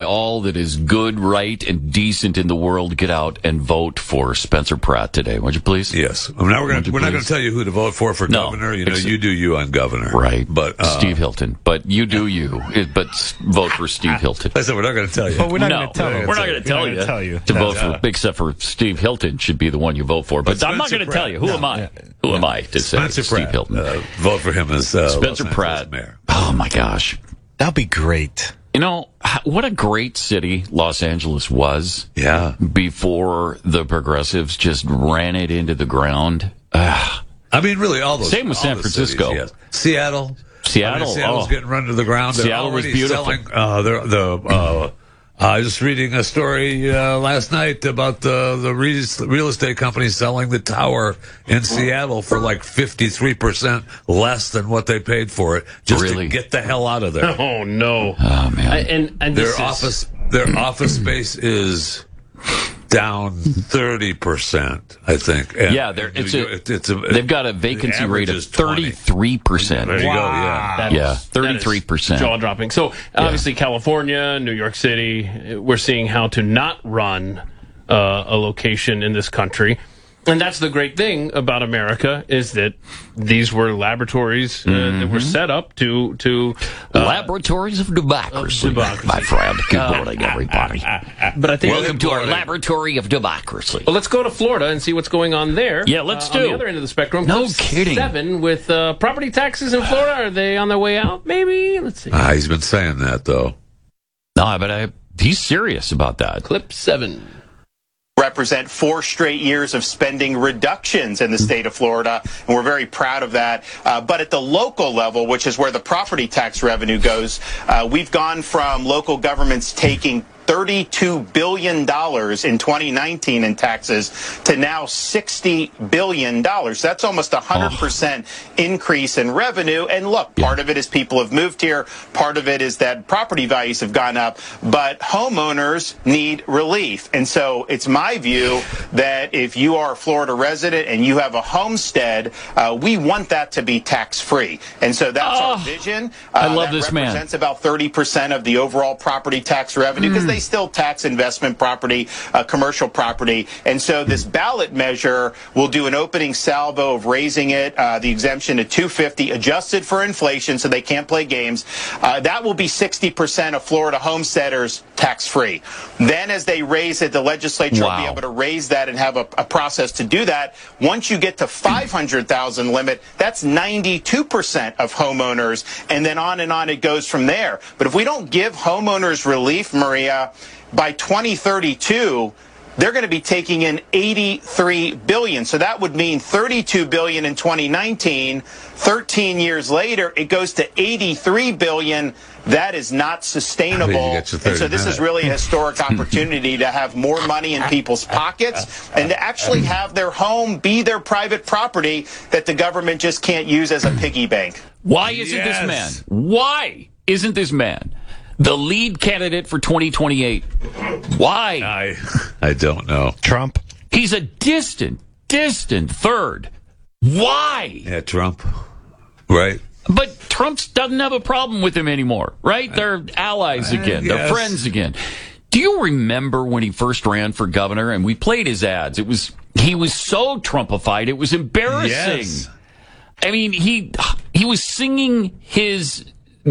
all that is good, right, and decent in the world, get out and vote for Spencer Pratt today, would you please? Yes. We're not going to tell you who to vote for governor. You know, you do you on governor. Right. But Steve Hilton. But you do you. But vote for Steve Hilton. I said we're not going to tell you. But we're not going to tell you. We're not going to tell you to vote for, except for Steve Hilton should be the one you vote for. But I'm not going to tell you. Who am I? Who am I to say Steve Hilton? Vote for him as Spencer Pratt. Mayor. Oh, my gosh. That'd be great. You know, what a great city Los Angeles was. Yeah. Before the progressives just ran it into the ground. I mean, really, all those. Same with San Francisco. Cities, yes. Seattle's getting run to the ground. Seattle was beautiful. Selling, I was reading a story last night about the real estate company selling the tower in Seattle for like 53% less than what they paid for it, just to get the hell out of there. Oh no! Oh man! And their office space is down 30%, I think. And yeah, they've got a vacancy rate of 33%. There you go. Yeah, 33%. Jaw dropping. So obviously, California, New York City, we're seeing how to not run a location in this country. And that's the great thing about America is that these were laboratories that were set up to laboratories of democracy, my friend. Good morning, everybody. But I think welcome to our laboratory of democracy. Well, let's go to Florida and see what's going on there. Yeah, let's do. On the other end of the spectrum. No kidding. 7 with property taxes in Florida. Are they on their way out? Maybe. Let's see. He's been saying that though. No, but he's serious about that. Clip 7. Represent 4 straight years of spending reductions in the state of Florida, and we're very proud of that. But at the local level, which is where the property tax revenue goes, we've gone from local governments taking $32 billion in 2019 in taxes to now $60 billion. That's almost 100% increase in revenue. And look, part of it is people have moved here. Part of it is that property values have gone up. But homeowners need relief. And so it's my view that if you are a Florida resident and you have a homestead, we want that to be tax-free. And so that's our vision. I love this man. That represents about 30% of the overall property tax revenue because they still tax investment property, commercial property. And so this ballot measure will do an opening salvo of raising it, the exemption to $250, adjusted for inflation so they can't play games. That will be 60% of Florida homesteaders tax-free. Then as they raise it, the legislature will be able to raise that and have a process to do that. Once you get to 500,000 limit, that's 92% of homeowners. And then on it goes from there. But if we don't give homeowners relief, Maria, by 2032, they're going to be taking in $83 billion. So that would mean $32 billion in 2019. 13 years later, it goes to $83 billion. That is not sustainable. And so this is really a historic opportunity to have more money in people's pockets and to actually have their home be their private property that the government just can't use as a piggy bank. Why isn't this man? Why isn't this man the lead candidate for 2028? Why? I don't know. Trump. He's a distant third. Why? Yeah, Trump. Right. But Trump doesn't have a problem with him anymore, right? They're allies again. They're friends again. Do you remember when he first ran for governor and we played his ads? He was so Trumpified, it was embarrassing. Yes. I mean, he was singing his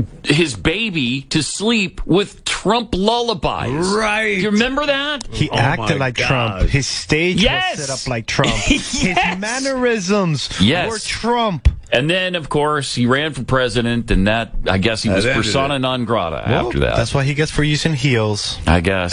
baby to sleep with Trump lullabies. Right. Do you remember that? He acted like Trump. His stage was set up like Trump. His mannerisms were Trump. And then, of course, he ran for president, and that, I guess he was persona non grata after that. That's what he gets for using heels. I guess.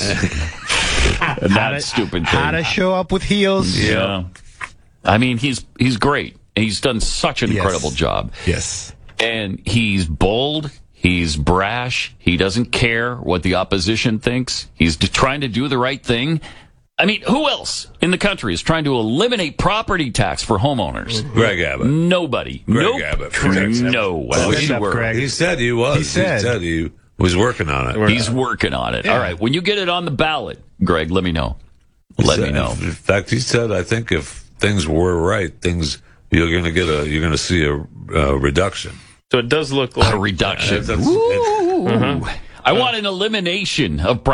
That stupid thing. How to show up with heels. Yeah. I mean, he's great. He's done such an incredible job. Yes. And he's bold. He's brash. He doesn't care what the opposition thinks. He's trying to do the right thing. I mean, who else in the country is trying to eliminate property tax for homeowners? Greg Abbott. Nobody. Greg Abbott. No. He said he was. He said he was working on it. He's working on it. Yeah. All right. When you get it on the ballot, Greg, let me know. Let me know. In fact, he said, I think if things were right, you're going to see a reduction. So it does look like a reduction. I want an elimination of